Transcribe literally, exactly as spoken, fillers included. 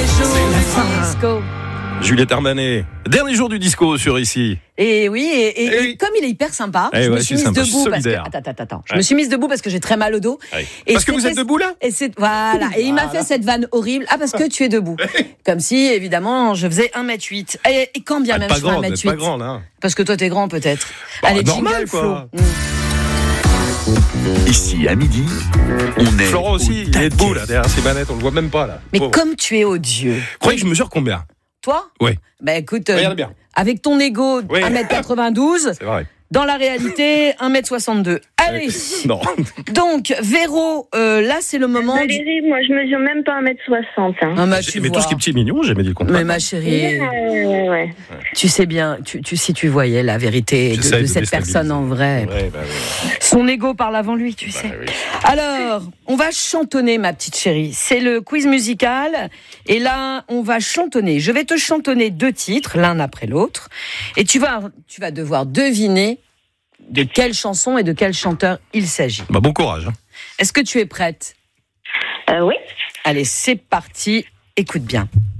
jours C'est la du fin. disco. Juliette Armanet, dernier jour du disco sur ici. Et oui, et, et, Eh oui. et comme il est hyper sympa, Eh je ouais, me suis c'est mise sympa, debout parce que solidaire. attends, attends, attends. Je Ouais. me suis mise debout parce que j'ai très mal au dos. Ouais. Et Parce que vous c'était- êtes debout là Et c'est voilà, et il m'a fait cette vanne horrible. Ah, parce que tu es debout. Comme si évidemment, je faisais un mètre huit. Et, et quand bien Ah, même Pas je fais un grande, mètre pas huit. grande hein. Parce que toi t'es grand peut-être. Bah, Allez, normal, jingle quoi. Flo. Ici, à midi, on est Florent au aussi, il est taquet. debout là, derrière ses manettes, on le voit même pas là. Mais Pauvre. comme tu es odieux. Croyez que je mesure combien? Toi Oui, Bah écoute, euh, regardez bien. avec ton ego Oui. un mètre quatre-vingt-douze, C'est vrai. dans la réalité un mètre soixante-deux. Allez. Non. Donc Véro, euh, là c'est le moment. du- Valérie, moi je mesure même pas un mètre soixante. Hein. Ah, bah, tu mais vois. tout ce qui est petit et mignon, j'ai jamais dit le contraire. Mais ma chérie, Ouais, ouais, ouais. tu sais bien, tu, tu, si tu voyais la vérité de, J'essaie de de cette déstabiliser. personne en vrai, Ouais, bah, ouais. son ego parle avant lui, tu sais. Bah, oui. Alors, on va chantonner, ma petite chérie. C'est le quiz musical. Et là, on va chantonner. Je vais te chantonner deux titres, l'un après l'autre. Et tu vas, tu vas devoir deviner de quelle chanson et de quel chanteur il s'agit. Bah, bon courage. hein. Est-ce que tu es prête ? Euh, oui. Allez, c'est parti. Écoute bien.